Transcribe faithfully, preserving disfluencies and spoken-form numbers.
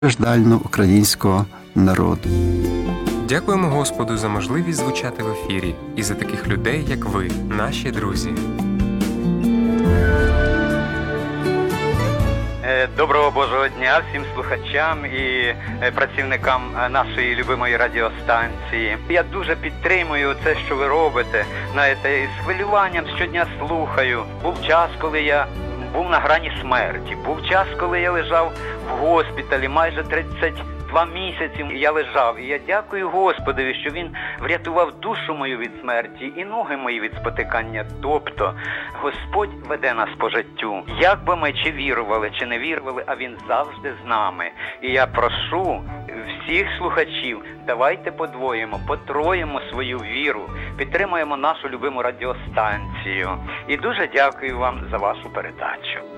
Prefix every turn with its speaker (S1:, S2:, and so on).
S1: страждального українського народу.
S2: Дякуємо Господу за можливість звучати в ефірі і за таких людей, як ви, наші друзі.
S3: Доброго Божого дня всім слухачам і працівникам нашої любимої радіостанції. Я дуже підтримую це, що ви робите. Знаєте, з хвилюванням щодня слухаю. Був час, коли я був на грані смерті. Був час, коли я лежав в госпіталі майже тридцять два місяці я лежав. І я дякую Господові, що Він врятував душу мою від смерті і ноги мої від спотикання. Тобто Господь веде нас по життю. Як би ми чи вірували, чи не вірували, а Він завжди з нами. І я прошу всіх слухачів, давайте подвоїмо, потроїмо свою віру, підтримуємо нашу любиму радіостанцію. І дуже дякую вам за вашу передачу.